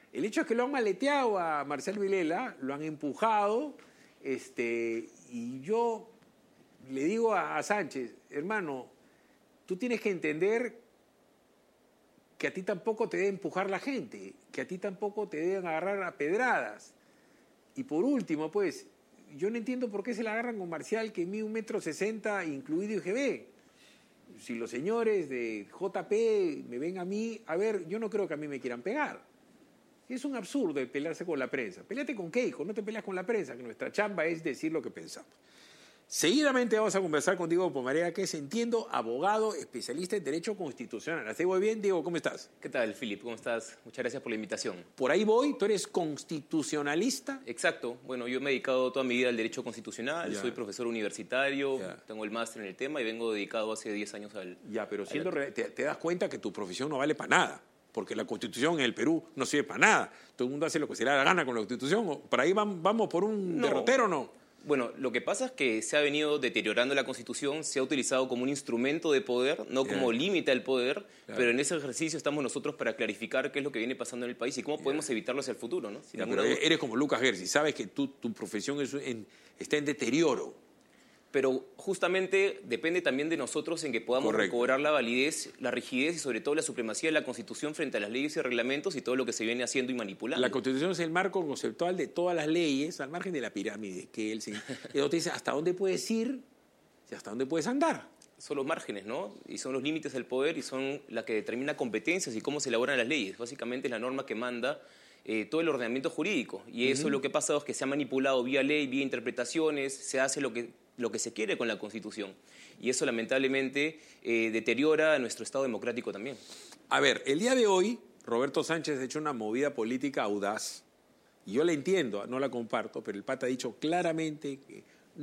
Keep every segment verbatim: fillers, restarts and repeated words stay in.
El hecho es que lo han maleteado a Marcelo Vilela, lo han empujado, este, y yo le digo a, a Sánchez, hermano, tú tienes que entender que a ti tampoco te debe empujar la gente, que a ti tampoco te deben agarrar a pedradas. Y por último, pues, yo no entiendo por qué se la agarran con Marcial, que mide un metro sesenta, incluido I G B. Si los señores de J P me ven a mí, a ver, yo no creo que a mí me quieran pegar. Es un absurdo el pelearse con la prensa. Peleate con Keiko, no te peleas con la prensa, que nuestra chamba es decir lo que pensamos. Seguidamente vamos a conversar con Diego Pomareda, que es, entiendo, abogado, especialista en Derecho Constitucional. ¿Así voy bien? Diego, ¿cómo estás? ¿Qué tal, Philip? ¿Cómo estás? Muchas gracias por la invitación. Por ahí voy, ¿tú eres constitucionalista? Exacto. Bueno, yo me he dedicado toda mi vida al Derecho Constitucional, ya. Soy profesor universitario, ya. Tengo el máster en el tema y vengo dedicado hace diez años al... Ya, pero siendo la... te, te das cuenta que tu profesión no vale para nada, porque la Constitución en el Perú no sirve para nada. Todo el mundo hace lo que se le da la gana con la Constitución. ¿Por ahí vamos por un no. derrotero o no? Bueno, lo que pasa es que se ha venido deteriorando la Constitución, se ha utilizado como un instrumento de poder, no yeah. como límite al poder, yeah. pero en ese ejercicio estamos nosotros para clarificar qué es lo que viene pasando en el país y cómo yeah. podemos evitarlo hacia el futuro, ¿no? Yeah, pero eres como Lucas Gersi, sabes que tú, tu profesión es en, está en deterioro. Pero justamente depende también de nosotros en que podamos Correcto. recobrar la validez, la rigidez y sobre todo la supremacía de la Constitución frente a las leyes y reglamentos y todo lo que se viene haciendo y manipulando. La Constitución es el marco conceptual de todas las leyes, al margen de la pirámide, que él se... Y te dice hasta dónde puedes ir y hasta dónde puedes andar. Son los márgenes, ¿no? Y son los límites del poder y son la que determina competencias y cómo se elaboran las leyes. Básicamente es la norma que manda Eh, todo el ordenamiento jurídico. Y eso uh-huh. lo que ha pasado es que se ha manipulado vía ley, vía interpretaciones, se hace lo que, lo que se quiere con la Constitución. Y eso lamentablemente eh, deteriora nuestro Estado democrático también. A ver, el día de hoy Roberto Sánchez ha hecho una movida política audaz. Y yo la entiendo, no la comparto, pero el pata ha dicho claramente que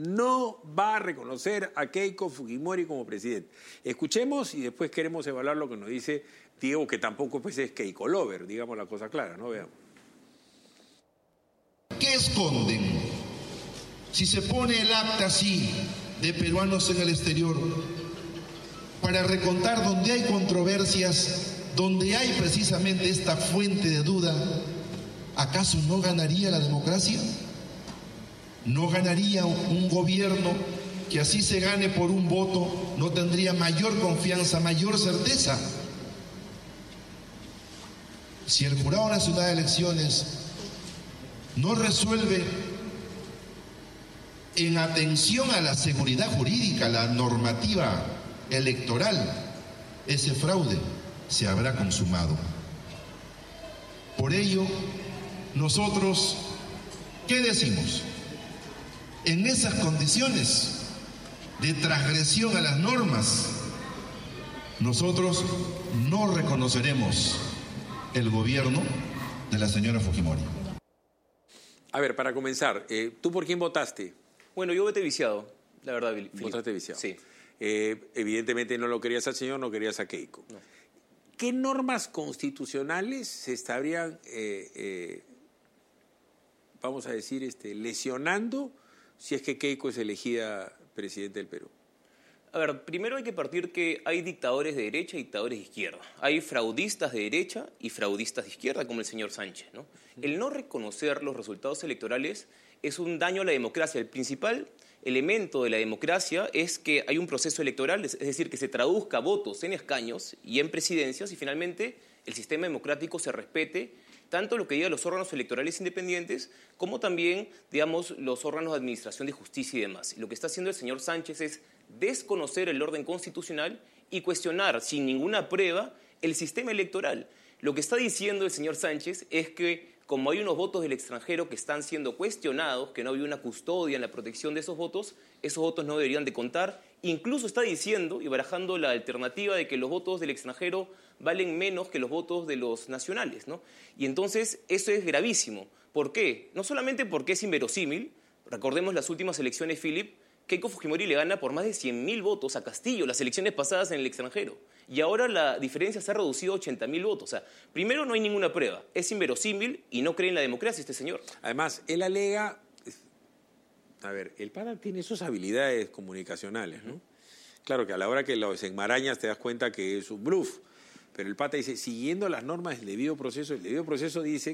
no va a reconocer a Keiko Fujimori como presidente. Escuchemos y después queremos evaluar lo que nos dice Diego, que tampoco pues, es Keiko Lover, digamos la cosa clara, ¿no? Veamos. ¿Qué esconden? Si se pone el acta así de peruanos en el exterior para recontar donde hay controversias, donde hay precisamente esta fuente de duda, ¿acaso no ganaría la democracia? ¿No ganaría un gobierno que así se gane por un voto, no tendría mayor confianza, mayor certeza? Si el Jurado Nacional de Elecciones no resuelve en atención a la seguridad jurídica, la normativa electoral, ese fraude se habrá consumado. Por ello, nosotros, ¿qué decimos? En esas condiciones de transgresión a las normas, nosotros no reconoceremos el gobierno de la señora Fujimori. A ver, para comenzar, eh, ¿tú por quién votaste? Bueno, yo voté viciado, la verdad, Philip. ¿Votaste viciado? Sí. Eh, evidentemente no lo querías al señor, no querías a Keiko. No. ¿Qué normas constitucionales se estarían, eh, eh, vamos a decir, este, lesionando si es que Keiko es elegida presidente del Perú? A ver, primero hay que partir que hay dictadores de derecha y dictadores de izquierda. Hay fraudistas de derecha y fraudistas de izquierda, como el señor Sánchez, ¿no? El no reconocer los resultados electorales es un daño a la democracia. El principal elemento de la democracia es que hay un proceso electoral, es decir, que se traduzca votos en escaños y en presidencias y finalmente el sistema democrático se respete, tanto lo que digan los órganos electorales independientes como también, digamos, los órganos de administración de justicia y demás. Y lo que está haciendo el señor Sánchez es desconocer el orden constitucional y cuestionar sin ninguna prueba el sistema electoral. Lo que está diciendo el señor Sánchez es que como hay unos votos del extranjero que están siendo cuestionados, que no hay una custodia en la protección de esos votos, esos votos no deberían de contar. Incluso está diciendo y barajando la alternativa de que los votos del extranjero valen menos que los votos de los nacionales, ¿no? Y entonces eso es gravísimo. ¿Por qué? No solamente porque es inverosímil, recordemos las últimas elecciones, Philip, Keiko Fujimori le gana por más de cien mil votos a Castillo, las elecciones pasadas en el extranjero. Y ahora la diferencia se ha reducido a ochenta mil votos. O sea, primero no hay ninguna prueba, es inverosímil y no cree en la democracia este señor. Además, él alega... A ver, el pana tiene sus habilidades comunicacionales, ¿no? Uh-huh. Claro que a la hora que lo desenmarañas te das cuenta que es un bluff. Pero el pata dice, siguiendo las normas del debido proceso, el debido proceso dice